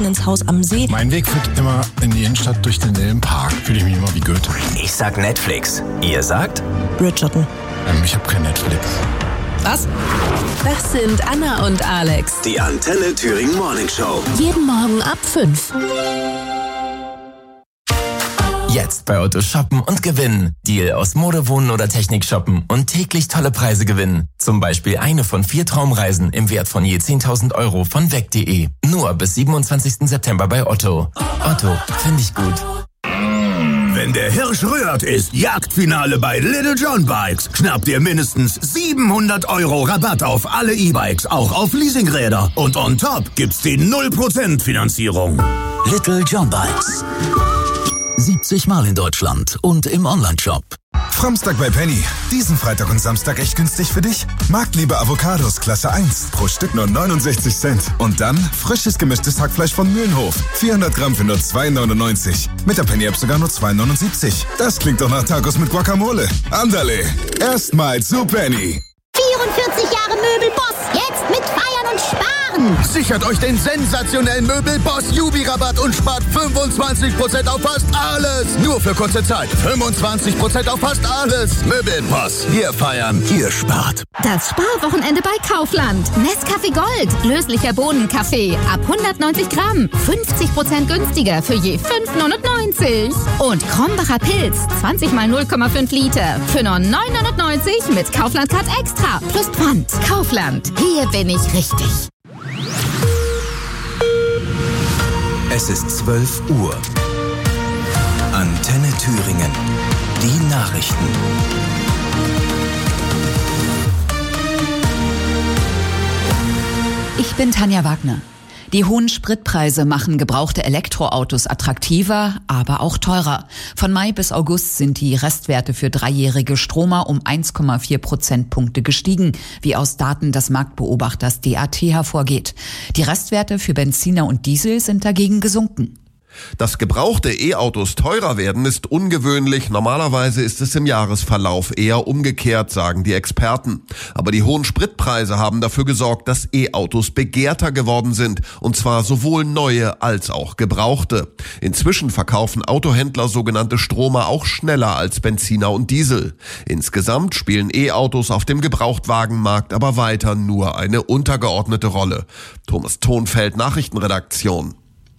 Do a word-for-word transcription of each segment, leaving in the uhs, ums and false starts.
ins Haus am See. Mein Weg führt immer in die Innenstadt durch den Dillenpark. Fühle ich mich immer wie Goethe. Ich sag Netflix. Ihr sagt? Bridgerton. Ähm, ich habe kein Netflix. Was? Das sind Anna und Alex. Die Antenne Thüringen Morning Show. Jeden Morgen ab fünf. Jetzt bei Otto shoppen und gewinnen. Deal aus Mode, Wohnen oder Technik shoppen und täglich tolle Preise gewinnen. Zum Beispiel eine von vier Traumreisen im Wert von je zehntausend Euro von weg punkt de. Nur bis siebenundzwanzigsten September bei Otto. Otto, finde ich gut. Wenn der Hirsch rührt, ist Jagdfinale bei Little John Bikes. Schnappt ihr mindestens siebenhundert Euro Rabatt auf alle E-Bikes, auch auf Leasingräder. Und on top gibt's die null Prozent Finanzierung. Little John Bikes. siebzig Mal in Deutschland und im Onlineshop. Framstag bei Penny. Diesen Freitag und Samstag echt günstig für dich? Marktliebe Avocados Klasse eins. Pro Stück nur neunundsechzig Cent. Und dann frisches gemischtes Hackfleisch von Mühlenhof. vierhundert Gramm für nur zwei neunundneunzig. Mit der Penny-App sogar nur zwei neunundsiebzig. Das klingt doch nach Tacos mit Guacamole. Andale. Erstmal zu Penny. vierundvierzig Jahre Möbelboss. Jetzt mit Feiern und Sparen. Sichert euch den sensationellen Möbelboss Jubi-Rabatt und spart fünfundzwanzig Prozent auf fast alles. Nur für kurze Zeit. fünfundzwanzig Prozent auf fast alles. Möbelboss. Wir feiern, ihr spart. Das Sparwochenende bei Kaufland. Nescafé Gold. Löslicher Bohnenkaffee. Ab hundertneunzig Gramm. fünfzig Prozent günstiger für je fünf neunundneunzig. Und Krombacher Pilz. zwanzig mal null Komma fünf Liter. Für nur neun neunundneunzig mit Kaufland Card Extra. Plus Pfand. Kaufland. Hier bin ich richtig. Es ist zwölf Uhr. Antenne Thüringen. Die Nachrichten. Ich bin Tanja Wagner. Die hohen Spritpreise machen gebrauchte Elektroautos attraktiver, aber auch teurer. Von Mai bis August sind die Restwerte für dreijährige Stromer um eins Komma vier Prozentpunkte gestiegen, wie aus Daten des Marktbeobachters D A T hervorgeht. Die Restwerte für Benziner und Diesel sind dagegen gesunken. Dass gebrauchte E-Autos teurer werden, ist ungewöhnlich. Normalerweise ist es im Jahresverlauf eher umgekehrt, sagen die Experten. Aber die hohen Spritpreise haben dafür gesorgt, dass E-Autos begehrter geworden sind. Und zwar sowohl neue als auch gebrauchte. Inzwischen verkaufen Autohändler sogenannte Stromer auch schneller als Benziner und Diesel. Insgesamt spielen E-Autos auf dem Gebrauchtwagenmarkt aber weiter nur eine untergeordnete Rolle. Thomas Thonfeld, Nachrichtenredaktion.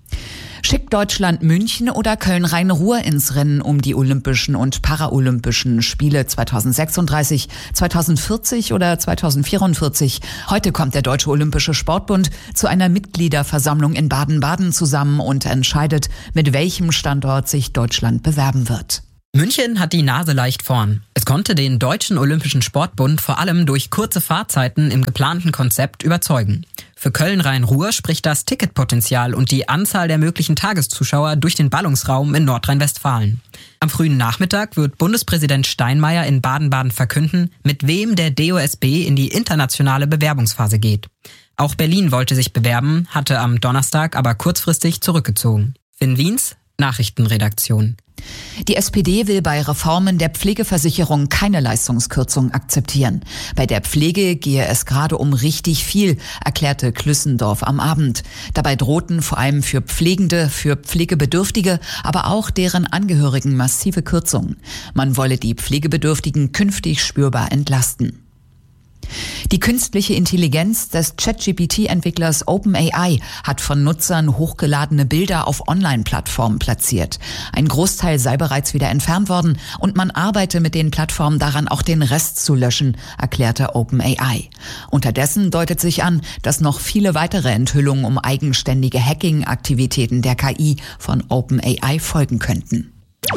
Schickt Deutschland München oder Köln-Rhein-Ruhr ins Rennen um die Olympischen und Paralympischen Spiele zweitausendsechsunddreißig, zweitausendvierzig oder zweitausendvierundvierzig? Heute kommt der Deutsche Olympische Sportbund zu einer Mitgliederversammlung in Baden-Baden zusammen und entscheidet, mit welchem Standort sich Deutschland bewerben wird. München hat die Nase leicht vorn. Es konnte den Deutschen Olympischen Sportbund vor allem durch kurze Fahrzeiten im geplanten Konzept überzeugen. Für Köln-Rhein-Ruhr spricht das Ticketpotenzial und die Anzahl der möglichen Tageszuschauer durch den Ballungsraum in Nordrhein-Westfalen. Am frühen Nachmittag wird Bundespräsident Steinmeier in Baden-Baden verkünden, mit wem der D O S B in die internationale Bewerbungsphase geht. Auch Berlin wollte sich bewerben, hatte am Donnerstag aber kurzfristig zurückgezogen. Finn Wiens, Nachrichtenredaktion. Die S P D will bei Reformen der Pflegeversicherung keine Leistungskürzung akzeptieren. Bei der Pflege gehe es gerade um richtig viel, erklärte Klüssendorf am Abend. Dabei drohten vor allem für Pflegende, für Pflegebedürftige, aber auch deren Angehörigen massive Kürzungen. Man wolle die Pflegebedürftigen künftig spürbar entlasten. Die künstliche Intelligenz des Chat-G P T-Entwicklers OpenAI hat von Nutzern hochgeladene Bilder auf Online-Plattformen platziert. Ein Großteil sei bereits wieder entfernt worden und man arbeite mit den Plattformen daran, auch den Rest zu löschen, erklärte OpenAI. Unterdessen deutet sich an, dass noch viele weitere Enthüllungen um eigenständige Hacking-Aktivitäten der K I von OpenAI folgen könnten.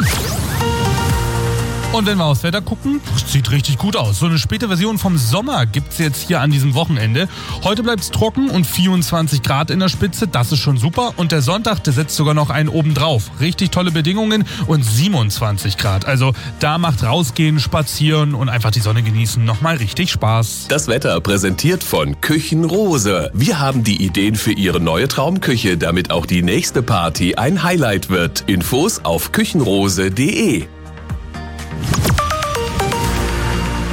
Und wenn wir aufs Wetter gucken, sieht richtig gut aus. So eine späte Version vom Sommer gibt's jetzt hier an diesem Wochenende. Heute bleibt's trocken und vierundzwanzig Grad in der Spitze, das ist schon super. Und der Sonntag, der setzt sogar noch einen oben drauf. Richtig tolle Bedingungen und siebenundzwanzig Grad. Also da macht rausgehen, spazieren und einfach die Sonne genießen nochmal richtig Spaß. Das Wetter präsentiert von Küchenrose. Wir haben die Ideen für Ihre neue Traumküche, damit auch die nächste Party ein Highlight wird. Infos auf küchenrose punkt de.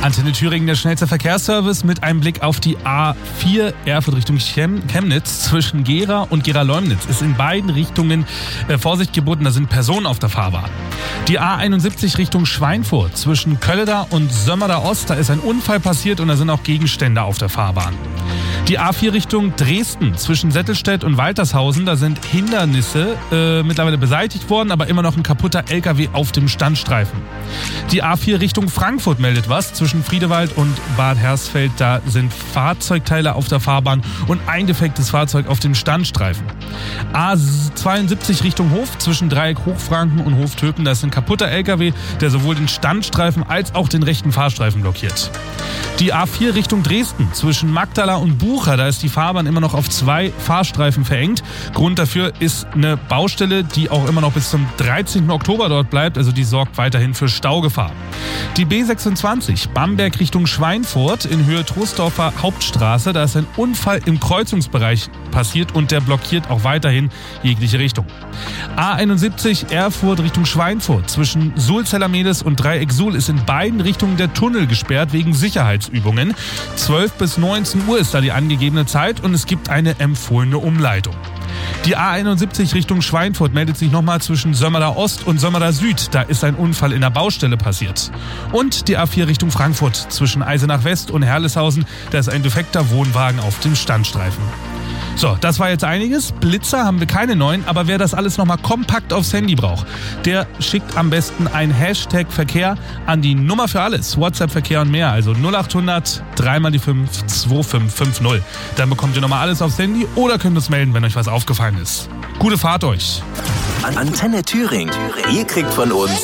Antenne Thüringen, der schnellste Verkehrsservice mit einem Blick auf die A vier Erfurt Richtung Chem- Chemnitz zwischen Gera und Gera-Leumnitz. Ist in beiden Richtungen äh, Vorsicht geboten, da sind Personen auf der Fahrbahn. Die A einundsiebzig Richtung Schweinfurt zwischen Kölleda und Sömmerda Ost, da ist ein Unfall passiert und da sind auch Gegenstände auf der Fahrbahn. Die A vier Richtung Dresden zwischen Settelstedt und Waltershausen, da sind Hindernisse äh, mittlerweile beseitigt worden, aber immer noch ein kaputter L K W auf dem Standstreifen. Die A vier Richtung Frankfurt meldet was, zwischen Friedewald und Bad Hersfeld, da sind Fahrzeugteile auf der Fahrbahn und ein defektes Fahrzeug auf dem Standstreifen. A zweiundsiebzig Richtung Hof zwischen Dreieck Hochfranken und Hof Töpen, da ist ein kaputter L K W, der sowohl den Standstreifen als auch den rechten Fahrstreifen blockiert. Die A vier Richtung Dresden zwischen Magdala und Bucher, da ist die Fahrbahn immer noch auf zwei Fahrstreifen verengt. Grund dafür ist eine Baustelle, die auch immer noch bis zum dreizehnten Oktober dort bleibt, also die sorgt weiterhin für Staugefahr. Die B sechsundzwanzig Bamberg Richtung Schweinfurt in Höhe Troisdorfer Hauptstraße, da ist ein Unfall im Kreuzungsbereich passiert und der blockiert auch weiterhin jegliche Richtung. A einundsiebzig Erfurt Richtung Schweinfurt zwischen Sulzeller-Medes und Dreieck Suhl ist in beiden Richtungen der Tunnel gesperrt wegen Sicherheitsübungen. zwölf bis neunzehn Uhr ist da die angegebene Zeit und es gibt eine empfohlene Umleitung. Die A einundsiebzig Richtung Schweinfurt meldet sich nochmal zwischen Sömmerda Ost und Sömmerda Süd. Da ist ein Unfall in der Baustelle passiert. Und die A vier Richtung Frankfurt zwischen Eisenach West und Herleshausen. Da ist ein defekter Wohnwagen auf dem Standstreifen. So, das war jetzt einiges. Blitzer haben wir keine neuen, aber wer das alles nochmal kompakt aufs Handy braucht, der schickt am besten ein Hashtag Verkehr an die Nummer für alles. WhatsApp, Verkehr und mehr, also null achthundert drei mal die fünf zwei fünf fünf null. Dann bekommt ihr nochmal alles aufs Handy oder könnt uns melden, wenn euch was aufgefallen ist. Gute Fahrt euch. Antenne Thüringen. Ihr kriegt von uns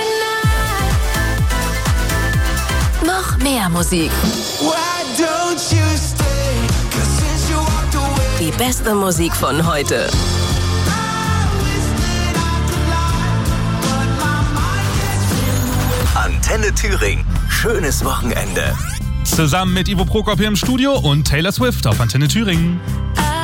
noch mehr Musik. Die beste Musik von heute. Antenne Thüringen. Schönes Wochenende. Zusammen mit Ivo Prokop hier im Studio und Taylor Swift auf Antenne Thüringen.